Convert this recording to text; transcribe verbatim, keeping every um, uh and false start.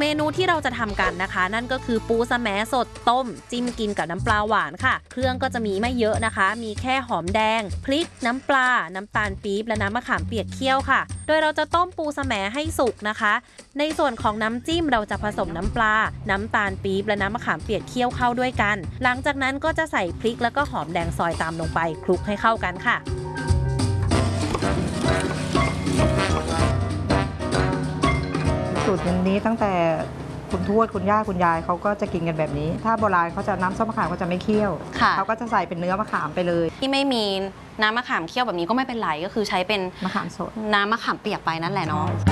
เมนูที่เราจะทำกันนะคะนั่นก็คือปูสะแหมสดต้มจิ้มกินกับน้ำปลาหวานค่ะเครื่องก็จะมีไม่เยอะนะคะมีแค่หอมแดงพริกน้ำปลาน้ำตาลปี๊บและน้ำมะขามเปียกเคี่ยวค่ะโดยเราจะต้มปูสะแหมให้สุกนะคะในส่วนของน้ำจิ้มเราจะผสมน้ำปลาน้ำตาลปี๊บและน้ำมะขามเปียกเคี่ยวเข้าด้วยกันหลังจากนั้นก็จะใส่พริกแล้วก็หอมแดงซอยตามลงไปคลุกให้เข้ากันค่ะสูตรนี้ตั้งแต่คุณทวดคุณย่าคุณยายเขาก็จะกินกันแบบนี้ถ้าโบราณเขาจะน้ำส้มมะขามเขาจะไม่เคี่ยวเขาก็จะใส่เป็นเนื้อมะขามไปเลยที่ไม่มีน้ำมะขามเคี่ยวแบบนี้ก็ไม่เป็นไรก็คือใช้เป็นมะขามสดน้ำมะขามเปียกไปนั่นแหละเนาะ